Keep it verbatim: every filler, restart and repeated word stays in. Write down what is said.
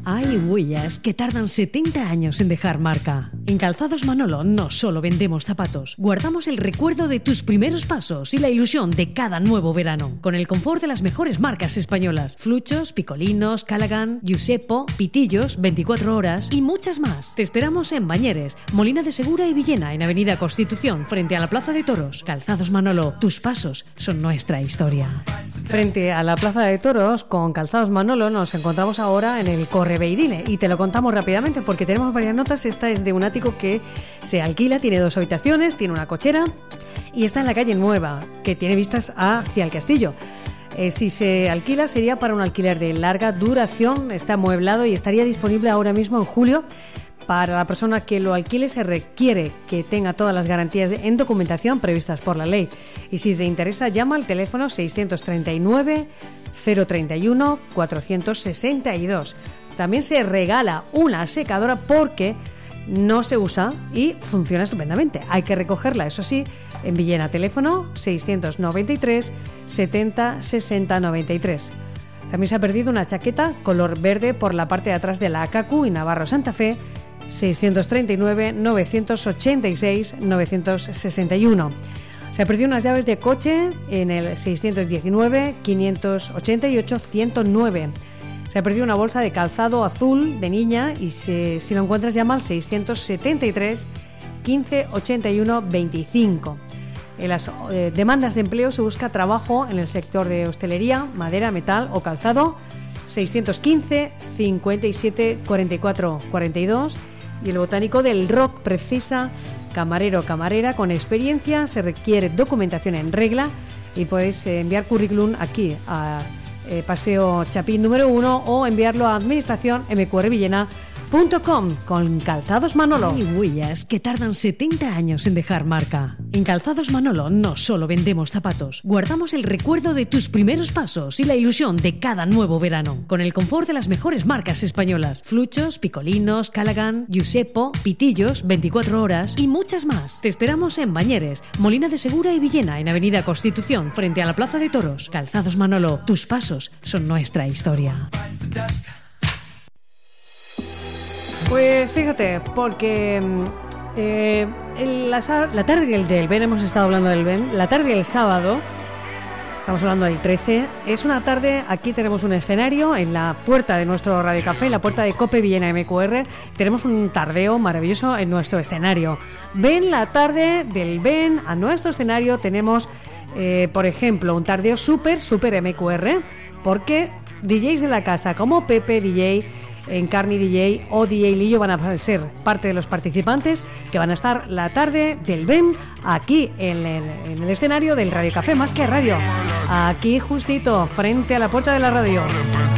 Hay huellas que tardan setenta años en dejar marca. En Calzados Manolo no solo vendemos zapatos, guardamos el recuerdo de tus primeros pasos y la ilusión de cada nuevo verano. Con el confort de las mejores marcas españolas: Fluchos, Picolinos, Callaghan, Giuseppo, Pitillos, veinticuatro horas y muchas más. Te esperamos en Bañeres, Molina de Segura y Villena, en Avenida Constitución, frente a la Plaza de Toros. Calzados Manolo, tus pasos son nuestra historia. Frente a la Plaza de Toros, con Calzados Manolo, nos encontramos ahora en el Correveidile y te lo contamos rápidamente porque tenemos varias notas. Esta es de un ático que se alquila, tiene dos habitaciones, tiene una cochera y está en la calle Nueva, que tiene vistas hacia el castillo. Eh, si se alquila sería para un alquiler de larga duración, está amueblado y estaría disponible ahora mismo en julio. Para la persona que lo alquile se requiere que tenga todas las garantías en documentación previstas por la ley. Y si te interesa, llama al teléfono seiscientos treinta y nueve, cero treinta y uno, cuatrocientos sesenta y dos. También se regala una secadora porque no se usa y funciona estupendamente. Hay que recogerla, eso sí, en Villena. Teléfono seiscientos noventa y tres, setenta, sesenta, noventa y tres. También se ha perdido una chaqueta color verde por la parte de atrás de la Acacu y Navarro Santa Fe. seiscientos treinta y nueve, novecientos ochenta y seis, novecientos sesenta y uno. Se ha perdido unas llaves de coche en el seiscientos diecinueve, quinientos ochenta y ocho, ciento nueve. Se ha perdido una bolsa de calzado azul de niña y se, si lo encuentras llama al seiscientos setenta y tres, quince, ochenta y uno, veinticinco. En las eh, demandas de empleo se busca trabajo en el sector de hostelería, madera, metal o calzado. seiscientos quince, cincuenta y siete, cuarenta y cuatro, cuarenta y dos. Y el Botánico del Roc precisa camarero o camarera con experiencia. Se requiere documentación en regla y puedes enviar currículum aquí a eh, Paseo Chapín número uno o enviarlo a administración m q r villena punto com. Con Calzados Manolo. Hay huellas que tardan setenta años en dejar marca. En Calzados Manolo no solo vendemos zapatos, guardamos el recuerdo de tus primeros pasos y la ilusión de cada nuevo verano. Con el confort de las mejores marcas españolas: Fluchos, Picolinos, Callaghan, Giuseppo, Pitillos, veinticuatro horas y muchas más. Te esperamos en Bañeres, Molina de Segura y Villena, en Avenida Constitución, frente a la Plaza de Toros. Calzados Manolo, tus pasos son nuestra historia. Pues fíjate, porque eh, la, la tarde del, del Ben, hemos estado hablando del Ben, la tarde del sábado, estamos hablando del trece, es una tarde, aquí tenemos un escenario en la puerta de nuestro Radio Café, la puerta de Cope Villena M Q R, tenemos un tardeo maravilloso en nuestro escenario. Ven la tarde del Ben a nuestro escenario, tenemos, eh, por ejemplo, un tardeo súper, súper M Q R, porque D Js de la casa como Pepe D J, Encarni D J o D J Lillo van a ser parte de los participantes que van a estar la tarde del B E M aquí en el, en el escenario del Radio Café Más que Radio, aquí justito frente a la puerta de la radio.